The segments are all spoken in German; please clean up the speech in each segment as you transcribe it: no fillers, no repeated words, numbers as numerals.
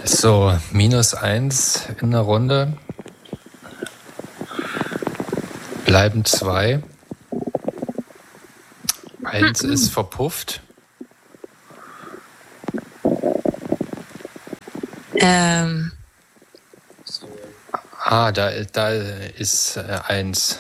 So, -1 in der Runde. Bleiben 2. 1 ist verpufft. Da ist 1.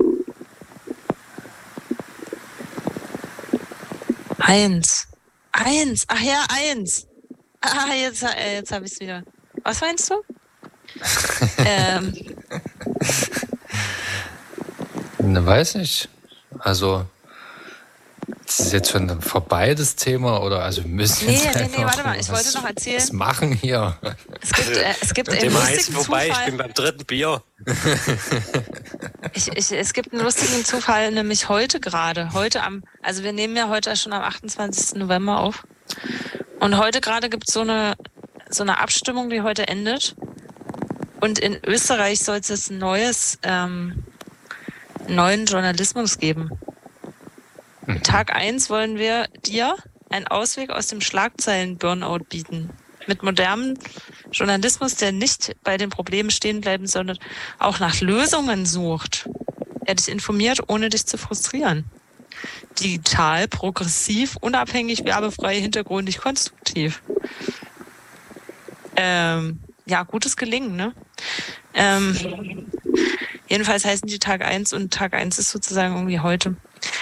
1. Ach ja, 1. Jetzt habe ich es wieder. Was meinst du? Ne, weiß nicht. Also, ist es jetzt schon vorbei, das Thema? Oder also müssen Nee, warte mal. Ich wollte noch erzählen. Was machen hier? Es gibt einen Thema lustigen ist vorbei, Zufall. ich bin beim 3. Bier. Es gibt einen lustigen Zufall, nämlich heute, also wir nehmen ja heute schon am 28. November auf. Und heute gerade gibt es so eine Abstimmung, die heute endet. Und in Österreich soll es jetzt neuen Journalismus geben. Tag 1 wollen wir dir einen Ausweg aus dem Schlagzeilen-Burnout bieten. Mit modernem Journalismus, der nicht bei den Problemen stehen bleibt, sondern auch nach Lösungen sucht. Er dich informiert, ohne dich zu frustrieren. Digital, progressiv, unabhängig, werbefrei, hintergründig, konstruktiv. Gutes Gelingen, ne? Jedenfalls heißen die Tag 1 und Tag 1 ist sozusagen irgendwie heute.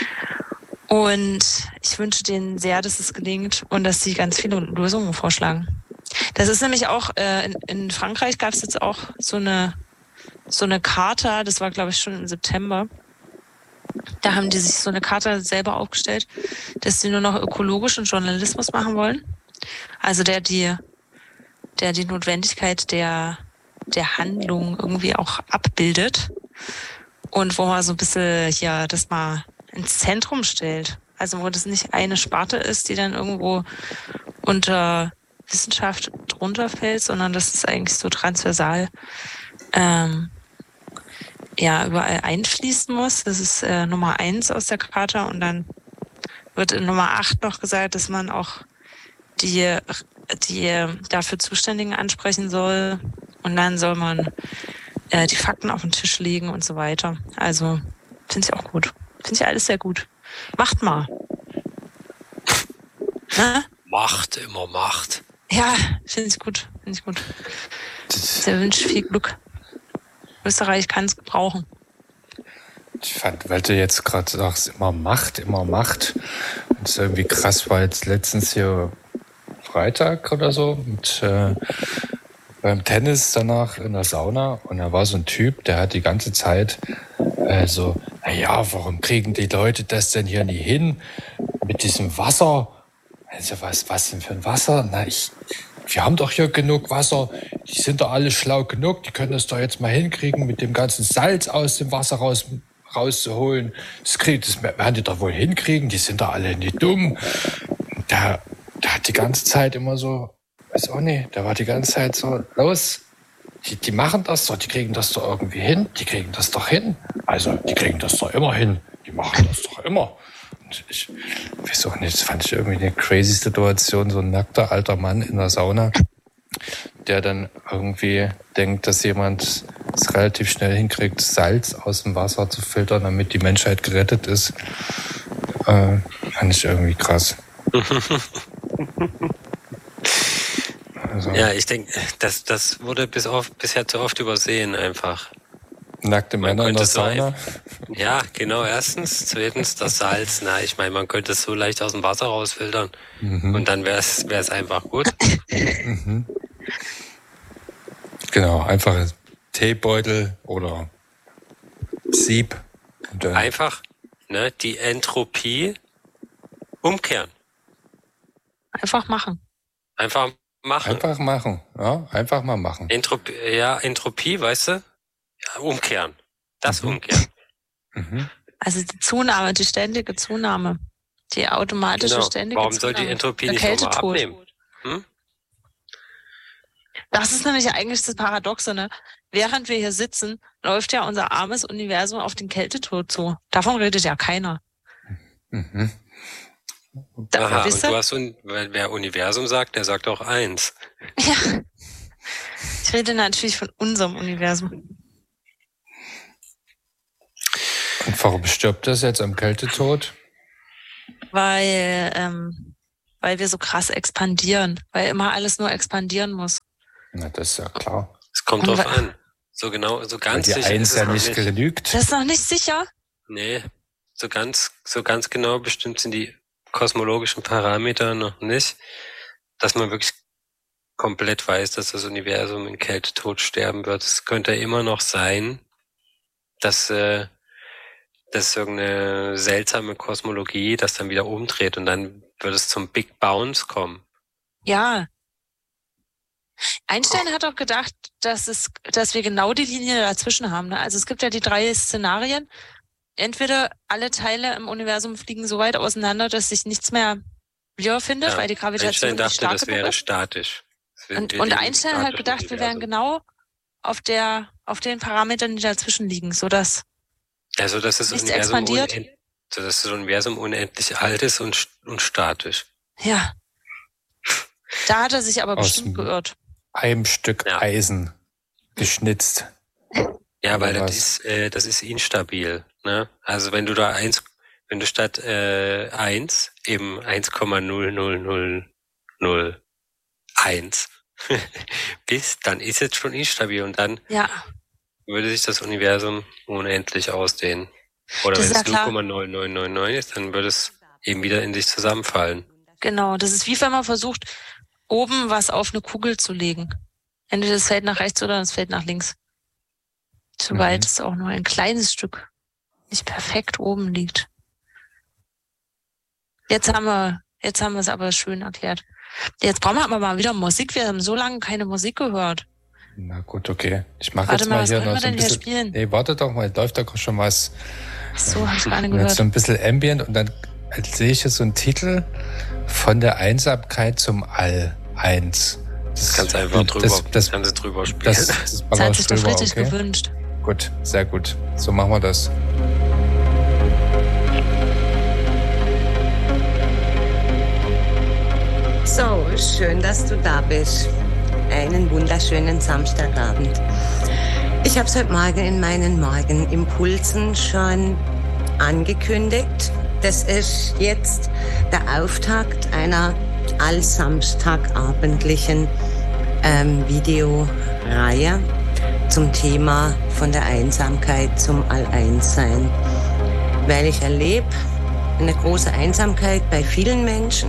Und ich wünsche denen sehr, dass es gelingt und dass sie ganz viele Lösungen vorschlagen. Das ist nämlich auch, in Frankreich gab es jetzt auch so eine Charta, das war glaube ich schon im September. Da haben die sich so eine Charta selber aufgestellt, dass sie nur noch ökologischen Journalismus machen wollen. Also der die Notwendigkeit der Handlung irgendwie auch abbildet und wo man so ein bisschen hier das mal ins Zentrum stellt. Also wo das nicht eine Sparte ist, die dann irgendwo unter Wissenschaft drunter fällt, sondern dass es eigentlich so transversal überall einfließen muss. Das ist Nummer 1 aus der Charta und dann wird in Nummer 8 noch gesagt, dass man auch die dafür Zuständigen ansprechen soll und dann soll man die Fakten auf den Tisch legen und so weiter. Also finde ich auch gut. Finde ich alles sehr gut. Macht mal. Na? Macht, immer Macht. Ja, finde ich gut. Der wünscht viel Glück. Österreich kann es gebrauchen. Ich fand, weil du jetzt gerade sagst, immer Macht. Das ist irgendwie krass, war jetzt letztens hier Freitag oder so und beim Tennis danach in der Sauna und da war so ein Typ, der hat die ganze Zeit warum kriegen die Leute das denn hier nie hin mit diesem Wasser? Also was denn für ein Wasser? Wir haben doch hier genug Wasser, die sind doch alle schlau genug, die können das doch jetzt mal hinkriegen, mit dem ganzen Salz aus dem Wasser rauszuholen. Das werden die doch wohl hinkriegen, die sind doch alle nicht dumm. Der hat die ganze Zeit immer so, der war die ganze Zeit so, los, die machen das doch, die kriegen das doch irgendwie hin, die kriegen das doch hin. Also, die kriegen das doch immer hin, die machen das doch immer. Und ich weiß auch nicht, das fand ich irgendwie eine crazy Situation, so ein nackter alter Mann in der Sauna, der dann irgendwie denkt, dass jemand es relativ schnell hinkriegt, Salz aus dem Wasser zu filtern, damit die Menschheit gerettet ist. Fand ich irgendwie krass. Also, ja, ich denke, das wurde bisher zu oft übersehen einfach. Nackte Männer in der Sauna? Ja, genau, erstens. Zweitens, das Salz. Ich meine, man könnte es so leicht aus dem Wasser rausfiltern. Und dann wäre es einfach gut. Genau, einfach Teebeutel oder Sieb. Und einfach die Entropie umkehren. Einfach machen, ja, einfach mal machen. Entropie, weißt du? Ja, umkehren. Umkehren. Also die ständige Zunahme. Die automatische ständige Warum Zunahme. soll die Entropie nicht nochmal abnehmen? Das ist nämlich eigentlich das Paradoxe, ne? Während wir hier sitzen, läuft ja unser armes Universum auf den Kältetod zu. Davon redet ja keiner. Und wer Universum sagt, der sagt auch 1. Ja, Ich rede natürlich von unserem Universum. Und warum stirbt das jetzt am Kältetod? Weil wir so krass expandieren, weil immer alles nur expandieren muss. Na, das ist ja klar. Es kommt drauf an. So genau, so ganz Weil die sicher Eins ist es ja noch nicht genügt. Das ist noch nicht sicher? Nee, so ganz genau bestimmt sind die kosmologischen Parameter noch nicht, dass man wirklich komplett weiß, dass das Universum in Kältetod sterben wird. Es könnte immer noch sein, dass irgendeine seltsame Kosmologie das dann wieder umdreht und dann wird es zum Big Bounce kommen. Ja. Einstein hat auch gedacht, dass wir genau die Linie dazwischen haben. Ne? Also es gibt ja die 3 Szenarien. Entweder alle Teile im Universum fliegen so weit auseinander, dass sich nichts mehr wiederfindet, weil die Gravitation Einstein dachte, stark das wäre statisch. Und Einstein hat gedacht, wir wären genau auf den Parametern, die dazwischen liegen, sodass dass das Universum unendlich alt ist und statisch. Ja. Da hat er sich aber bestimmt geirrt. Einem Stück Eisen geschnitzt. Ja, weil das ist instabil. Ne? Also wenn du statt 1 eben 1,00001 bist, dann ist es schon instabil und dann würde sich das Universum unendlich ausdehnen. Oder wenn es 0,9999 ist, dann würde es eben wieder in sich zusammenfallen. Genau, das ist wie wenn man versucht, oben was auf eine Kugel zu legen. Entweder es fällt nach rechts oder es fällt nach links. Soweit es auch nur ein kleines Stück nicht perfekt oben liegt. Jetzt haben wir es aber schön erklärt. Jetzt brauchen wir aber mal wieder Musik. Wir haben so lange keine Musik gehört. Na gut, okay. Ich mache jetzt mal hier noch so ein bisschen. Nee, warte doch mal, läuft doch schon was. So, hab ich gar nicht gehört. Jetzt so ein bisschen Ambient und dann sehe ich jetzt so einen Titel von der Einsamkeit zum All 1. Das kannst du einfach drüber spielen. Das hat sich doch richtig gewünscht. Gut, sehr gut. So machen wir das. So, schön, dass du da bist. Einen wunderschönen Samstagabend. Ich habe es heute Morgen in meinen Morgenimpulsen schon angekündigt. Das ist jetzt der Auftakt einer allsamstagabendlichen Videoreihe zum Thema von der Einsamkeit zum All-Eins-Sein. Weil ich erlebe eine große Einsamkeit bei vielen Menschen.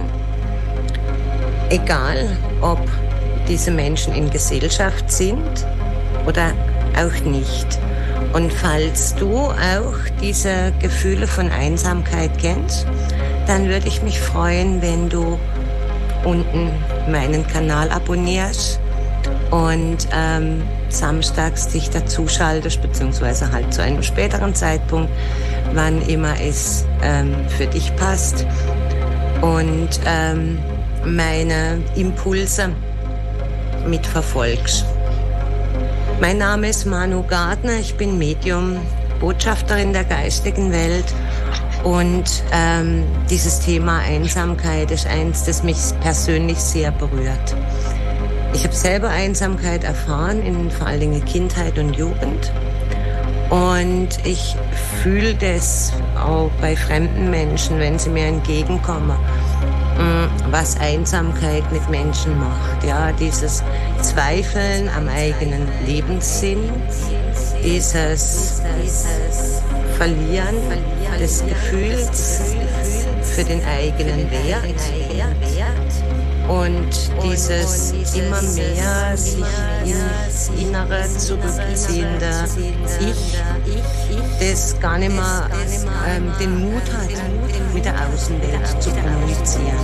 Egal, ob diese Menschen in Gesellschaft sind oder auch nicht. Und falls du auch diese Gefühle von Einsamkeit kennst, dann würde ich mich freuen, wenn du unten meinen Kanal abonnierst und samstags dich dazuschaltest, beziehungsweise halt zu einem späteren Zeitpunkt, wann immer es für dich passt. Und meine Impulse mitverfolgst. Mein Name ist Manu Gardner, ich bin Medium, Botschafterin der geistigen Welt und dieses Thema Einsamkeit ist eins, das mich persönlich sehr berührt. Ich habe selber Einsamkeit erfahren, in vor allen Dingen Kindheit und Jugend, und ich fühle das auch bei fremden Menschen, wenn sie mir entgegenkommen, was Einsamkeit mit Menschen macht. Ja, dieses Zweifeln am eigenen Lebenssinn, dieses Verlieren des Gefühls für den eigenen Wert und dieses immer mehr sich ins Innere zurückziehende Ich, das gar nicht mehr den Mut hat, mit der Außenwelt zu kommunizieren.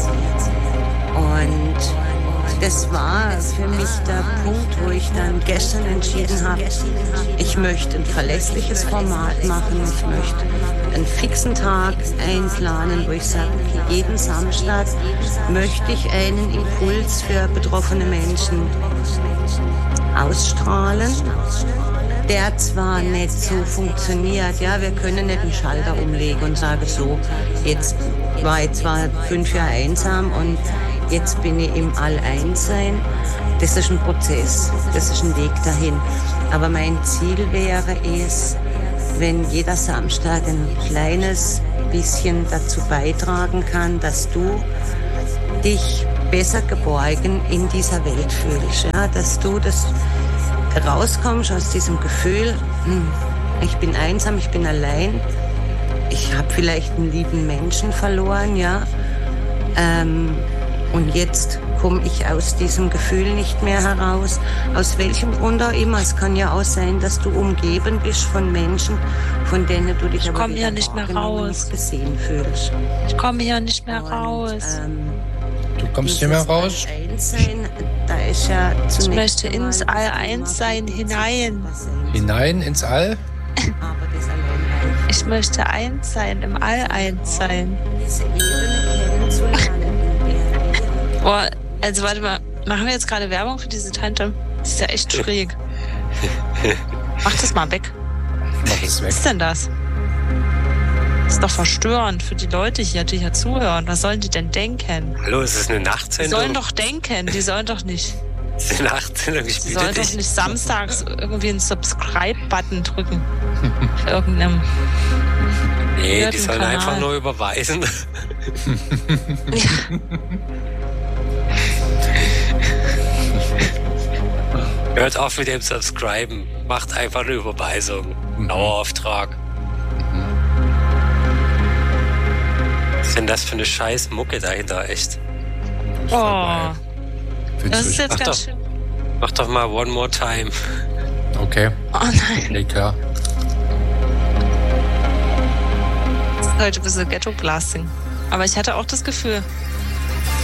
Und das war für mich der Punkt, wo ich dann gestern entschieden habe, ich möchte ein verlässliches Format machen, ich möchte einen fixen Tag einplanen, wo ich sage, okay, jeden Samstag möchte ich einen Impuls für betroffene Menschen ausstrahlen, der zwar nicht so funktioniert, ja, wir können nicht einen Schalter umlegen und sagen so, jetzt war ich zwar 5 Jahre einsam und jetzt bin ich im All-Eins-Sein. Das ist ein Prozess, das ist ein Weg dahin. Aber mein Ziel wäre es, wenn jeder Samstag ein kleines bisschen dazu beitragen kann, dass du dich besser geborgen in dieser Welt fühlst. Ja? Dass du das rauskommst aus diesem Gefühl, ich bin einsam, ich bin allein, ich habe vielleicht einen lieben Menschen verloren, ja. Und jetzt komme ich aus diesem Gefühl nicht mehr heraus. Aus welchem Grund auch immer. Es kann ja auch sein, dass du umgeben bist von Menschen, von denen du dich aber hier nicht mehr raus. Gesehen fühlst. Ich komme hier nicht mehr raus. Du kommst nicht mehr raus? Einssein, da ist ja ich möchte ins All-Eins-Sein hinein. Hinein ins All? Ich möchte eins sein, im All-Eins-Sein. Boah, also warte mal, machen wir jetzt gerade Werbung für diese Tante? Das ist ja echt schräg. Mach das mal weg. Mach es weg. Was ist denn das? Das ist doch verstörend für die Leute hier, die hier zuhören. Was sollen die denn denken? Hallo, ist es eine Die Nachtsendung? sollen doch denken, die sollen doch nicht. Ist eine Nachtsendung, ich Die bitte sollen doch dich. nicht samstags irgendwie einen Subscribe-Button drücken. Auf irgendeinem. Nee, die sollen Kanal. einfach nur überweisen. Hört auf mit dem Subscriben. Macht einfach eine Überweisung. Dauerauftrag. Was ist denn das für eine scheiß Mucke dahinter, echt? Oh, Findest das du ist jetzt Ach ganz doch. schön. Mach doch mal One More Time. Okay, Oh nein, nee, klar. das ist heute ein bisschen Ghetto-Blasting. Aber ich hatte auch das Gefühl,